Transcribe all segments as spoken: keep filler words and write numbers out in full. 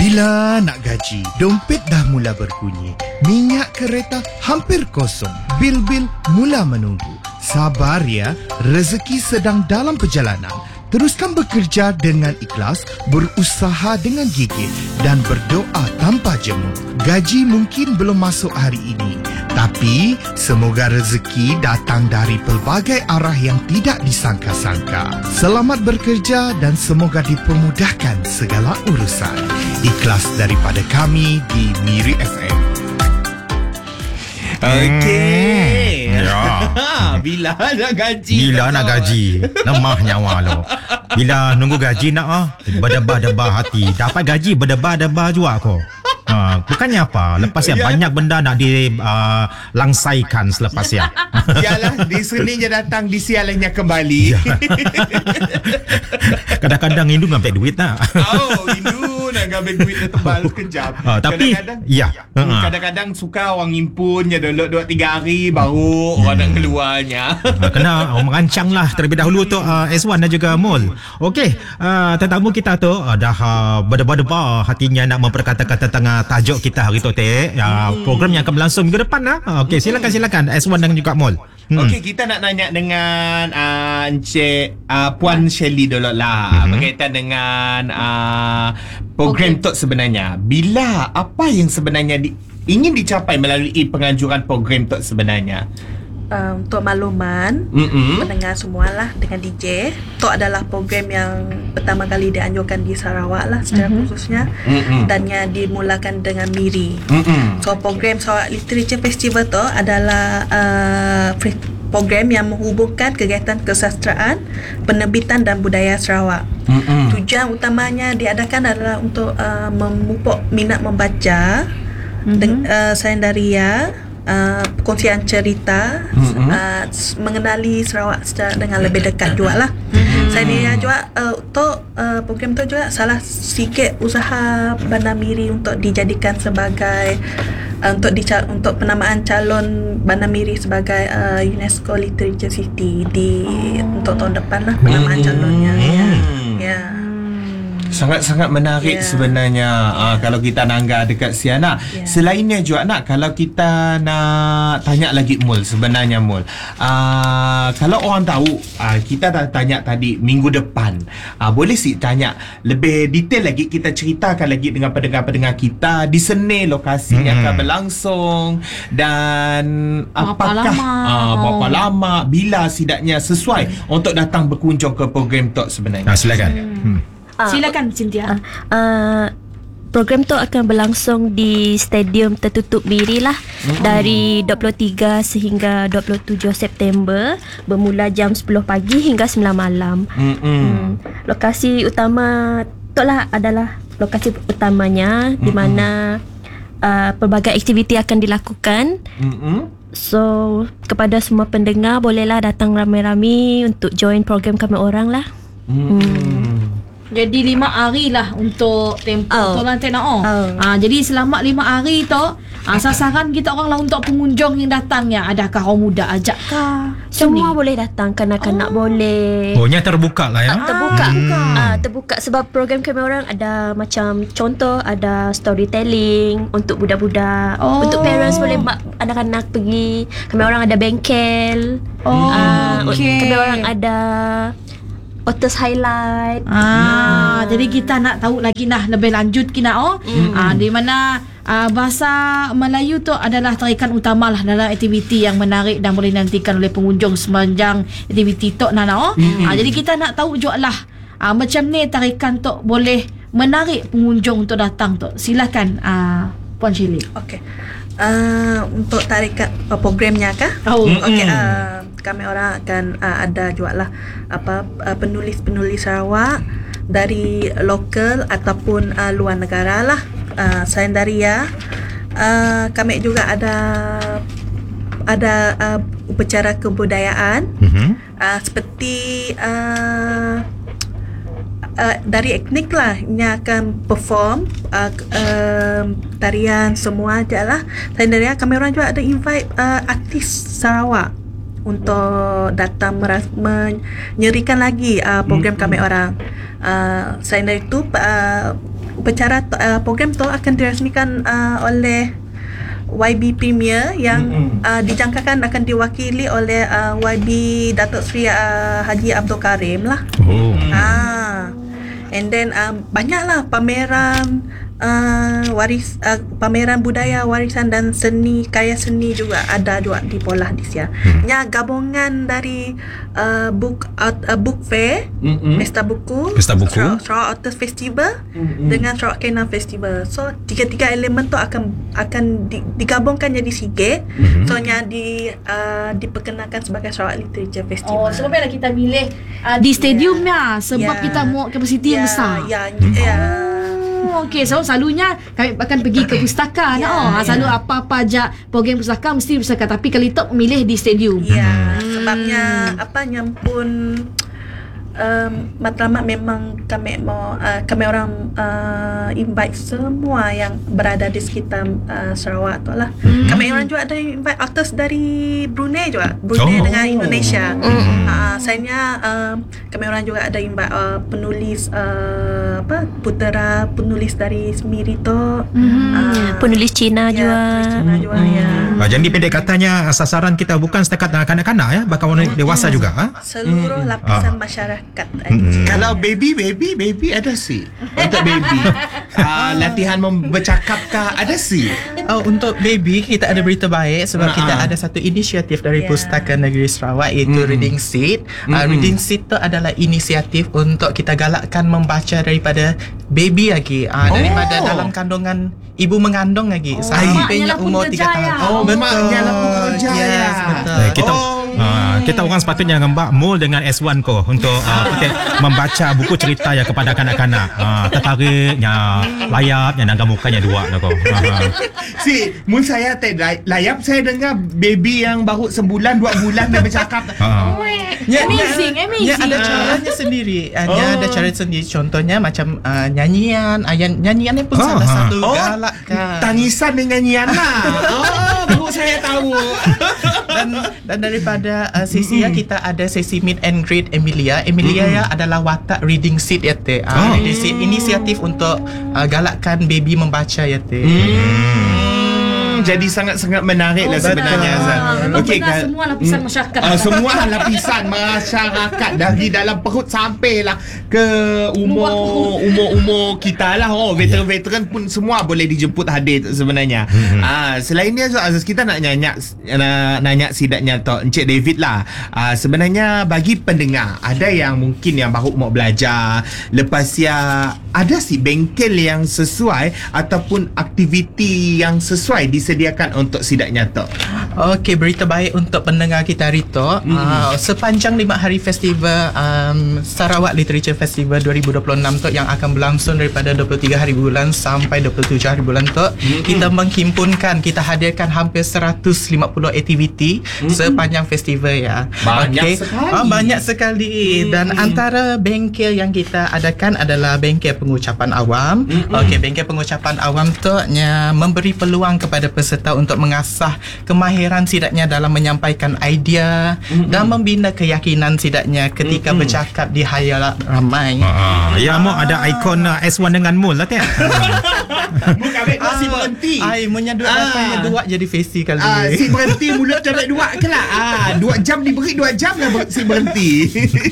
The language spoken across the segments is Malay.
Bila nak gaji, dompet dah mula berbunyi. Minyak kereta hampir kosong. Bil-bil mula menunggu. Sabar ya, rezeki sedang dalam perjalanan. Teruskan bekerja dengan ikhlas, berusaha dengan gigih dan berdoa tanpa jemu. Gaji mungkin belum masuk hari ini, tapi semoga rezeki datang dari pelbagai arah yang tidak disangka-sangka. Selamat bekerja dan semoga dipermudahkan segala urusan. Ikhlas daripada kami di Miri F M. Okey. Hmm, ya. Bila nak gaji? Bila nak gaji? Lemah nyawa lo. Bila nunggu gaji nak ah, berdebar-debar hati. Dapat gaji berdebar-debar juga ko. Ha, bukannya apa? Lepas ya, Ya. banyak benda nak dilangsaikan uh, selepas ya. Yalah, di Seninnya datang, di sialnya kembali. Ya. Kadang-kadang rindu ngambil duit nak. Oh, rindu nak ambil duit dia tebal sekejap. Ah, tapi kadang-kadang, ya. hmm, Ha-ha. kadang-kadang suka orang impunnya dulu dua tiga hari baru orang nak keluarnya. Uh, kena uh, merancang lah terlebih dahulu tu uh, S one dan juga Mul. Okey, uh, tetamu kita tu uh, dah uh, berdebar-debar hatinya nak memperkatakan tentang uh, tajuk kita hari tu teh. Uh, Hmm. program yang akan berlangsung minggu depan lah. Uh, Okey, silakan silakan S one dan juga Mul. Hmm. Okey, kita nak tanya dengan uh, Encik uh, Puan Shirley dulu lah, Mhm. berkaitan dengan uh, program okay. tu sebenarnya. Bila apa yang sebenarnya di, ingin dicapai melalui penganjuran program tu sebenarnya? Uh, untuk makluman Mm-mm. pendengar semualah dengan D J, Tok adalah program yang pertama kali dianjurkan di Sarawak lah secara mm-hmm. khususnya, Mm-mm. dan yang dimulakan dengan Miri. Mm-mm. So program Sarawak Literature Festival tu adalah uh, program yang menghubungkan kegiatan kesastraan, penerbitan dan budaya Sarawak. Mm-mm. Tujuan utamanya diadakan adalah untuk uh, memupuk minat membaca, mm-hmm. deng- uh, Saindaria, uh, perkongsian cerita, Mm-hmm. uh, mengenali Sarawak secara dengan lebih dekat juga lah. Mm-hmm. Saindaria juga uh, untuk uh, program tu juga salah sikit usaha Bandar Miri untuk dijadikan sebagai uh, untuk dica- untuk penamaan calon Bandar Miri sebagai uh, UNESCO Literature City di oh. untuk tahun depan lah penamaan calonnya. Mm. Ya. Ya. Sangat-sangat menarik Yeah. sebenarnya yeah. uh, kalau kita nangga dekat Siana. Yeah. Selainnya juga nak, kalau kita nak tanya lagi Mul, sebenarnya Mul, uh, kalau orang tahu uh, kita dah tanya tadi minggu depan, uh, boleh sih tanya lebih detail lagi, kita ceritakan lagi dengan pendengar-pendengar kita di seni lokasinya Hmm. akan berlangsung dan Berapa apakah lama? uh, berapa Oh. lama, bila sidaknya sesuai untuk datang berkunjung ke program tu sebenarnya. Nah, silakan. Hmm. Uh, Silakan Cynthia. Uh, uh, program tu akan berlangsung di Stadium Tertutup Miri lah, mm-hmm. dari dua puluh tiga sehingga dua puluh tujuh September, bermula jam sepuluh pagi hingga sembilan malam. Mm-mm. Hmm. Lokasi utama tu lah adalah lokasi utamanya, mm-hmm. di mana uh, pelbagai aktiviti akan dilakukan. Mm-mm. So kepada semua pendengar, bolehlah datang ramai-ramai untuk join program kami orang lah. Mm-mm. Hmm. Jadi lima hari lah untuk tempoh Oh. tu lah nak oh. Oh. Ha, jadi selama lima hari tu, ha, sasaran kita orang lah untuk pengunjung yang datangnya. Adakah orang muda ajak kah? Semua boleh datang, kanak-kanak oh. boleh. Oh, nya terbuka lah ya. Ah, terbuka. Hmm. Ah, terbuka sebab program kami orang ada macam contoh, ada storytelling untuk budak-budak. Oh. Untuk parents boleh mak anak-anak pergi. Kami orang ada bengkel. Oh, Ah, okey. Kami orang ada Otters Highlight. Ah, jadi kita nak tahu lagi nah lebih lanjut kina oh. Mm. Ah, di mana ah, bahasa Melayu tu adalah tarikan utama lah dalam aktiviti yang menarik dan boleh dinantikan oleh pengunjung sepanjang aktiviti tu nana oh. Mm. Ah, jadi kita nak tahu juga lah ah, macam ni tarikan tu boleh menarik pengunjung untuk datang tu. Silakan ah, Puan Shirley. Okey. Uh, untuk tarikan uh, programnya kah? Oh. Okey, uh, kami orang akan uh, ada juga lah apa uh, penulis-penulis Sarawak dari lokal ataupun uh, luar negara lah. Uh, Saindaria. Uh, kami juga ada ada uh, upacara kebudayaan Mhm. uh, seperti uh, uh, dari etnik lah yang akan perform uh, uh, tarian semua je lah. Saindaria kami orang juga ada invite uh, artis Sarawak untuk datang meras- menyerikan lagi uh, program kami orang. Uh, Saindaria itu uh, upacara to, uh, program tu akan dirasmikan uh, oleh Y B Premier yang Mm-mm. uh, dijangkakan akan diwakili oleh uh, Y B Datuk Seri uh, Haji Abdul Karim lah. Oh. Ah, and then um, banyaklah pameran uh, waris uh, pameran budaya, warisan dan seni, karya seni juga ada juga di Polah di Sia. Hmm. Nya gabungan dari uh, book art, uh, book fair, Mm-mm. Pesta Buku, Pesta Buku. Sarawak, Sarawak Artist Festival Mm-mm. dengan Sarawak Kena Festival. So tiga-tiga elemen tu akan akan di, digabungkan jadi SIGIT. Mhm. So nya di uh, diperkenalkan sebagai Sarawak Literature Oh, Festival. sebabnya kita pilih uh, di stadiumnya sebab Ya. kita mau kapasiti yang besar. Ya, ya. Oh, okey. So selalunya kami akan pergi ke pustaka. Ya, oh, ya. selalu apa-apa aja program pustaka mesti pustaka, tapi kali tu memilih di stadium. Ya, sebabnya apa nyampun um, matlamat memang kami mau uh, kami orang uh, invite semua yang berada di sekitar uh, Sarawak tu lah. Hmm. Kami orang juga ada invite artis dari Brunei juga, Brunei Oh. dengan Indonesia. Hmm. Uh, sayangnya uh, kami orang juga ada invite uh, penulis uh, apa putera penulis dari Semiri tu. Mhm. Uh, Penulis Cina ya, juga. penulis Cina juga ya. Ah, jadi pendek katanya sasaran kita bukan setakat kanak-kanak ya, bahkan orang dewasa juga ah. Seluruh lapisan masyarakat. Hmm. Kalau baby, baby, baby ada sih. Untuk baby. uh, latihan mem- bercakap kah ada sih. Oh, untuk baby kita ada berita baik sebab Ha-ha. kita ada satu inisiatif dari Ya. Pustaka Negeri Sarawak iaitu Mm. Reading Seat. Uh, Mm-mm. Reading Seat tu adalah inisiatif untuk kita galakkan membaca daripada baby lagi, uh, Oh. daripada dalam kandungan ibu mengandung lagi Oh, sampainya maknya lah umur pun tiga kerja tahun. ya. Oh, memang dia lah pekerja Yes, ya. betul. Eh, kita Oh. ah, kita orang sepatutnya ngembak Mul dengan S one ko untuk uh, kita membaca buku cerita ya kepada kanak-kanak. Ah, tertariknya, layapnya, naga mukanya dua nak ko. Ah. Si, mun saya tak lay- layap saya dengar baby yang baru sebulan dua bulan dia bercakap. Ah. Ya, Amazing, ya, amazing. Ya, ada caranya sendiri. Uh, Dia Oh. ada cara sendiri. Contohnya macam uh, nyanyian. Uh, yan- nyanyiannya pun Ah, salah ah. satu Oh, galakkan. tangisan dengan nyanyian lah. Oh, baru saya tahu. dan dan daripada uh, sesi ya kita ada sesi meet and greet Emilia. Emilia ya adalah watak reading seat ya teh. Uh, Oh. Reading seat inisiatif untuk uh, galakkan baby membaca ya teh. Hmm, jadi sangat-sangat menarik lah Oh, sebenarnya betul. Azan. Ah, memang benar kan- semua lapisan masyarakat. Ah, semua lapisan masyarakat dari dalam perut sampailah ke umur umur umur kita lah. Oh, veteran-veteran pun semua boleh dijemput hadir sebenarnya. Ah, selain dia Azaz, kita nak nanya nak nanya sidaknya tu Encik David lah. Ah, sebenarnya bagi pendengar ada yang mungkin yang baru mau belajar, lepas ya ada si bengkel yang sesuai ataupun aktiviti yang sesuai disediakan untuk sidaknya tu. Okey, berita baik untuk pendengar kita hari tu. Hmm. Uh, sepanjang lima hari festival um, Sarawak Literature Festival dua ribu dua puluh enam tu yang akan berlangsung daripada dua puluh tiga hari bulan sampai dua puluh tujuh hari bulan tu, Hmm. kita menghimpunkan, kita hadirkan hampir seratus lima puluh aktiviti sepanjang festival ya. Banyak Okey. sekali. Ah, banyak sekali. Dan antara bengkel yang kita adakan adalah bengkel pengucapan awam. Okey, bengkel pengucapan awam tu nya memberi peluang kepada peserta untuk mengasah kemahiran sidaknya dalam menyampaikan idea dan membina keyakinan sidaknya ketika bercakap di halayak ramai. Ah, ya mau ada ikon uh, S one dengan Mul lah teh. Bukan ambil ah, si berhenti. Ai punya dua Ah. datanya dua jadi face kali Ah, ni. si berhenti mulut sampai dua ke lah. Ah, dua jam diberi dua jam lah ber- si berhenti.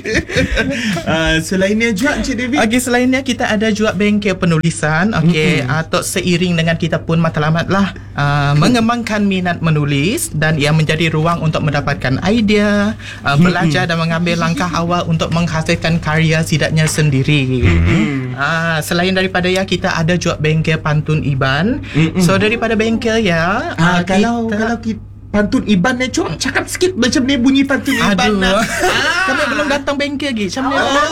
ah, selainnya juga Encik David. Okey, selainnya kita ada juga bengkel penulisan. Okey, mm-hmm. atau seiring dengan kita pun matlamat lah uh, mengembangkan minat menulis dan ia menjadi ruang untuk mendapatkan idea, uh, belajar dan mengambil langkah awal untuk menghasilkan karya sidaknya sendiri. Mm-hmm. Uh, selain daripada ya kita ada juga bengkel pantun Iban. Mm-mm. So daripada bengkel ya Ah, uh, kalau kita, kalau kita pantun Iban ni, cuma cakap sikit macam ni bunyi pantun Iban Aduh, lah. kami belum datang bengkel lagi. Macam mana?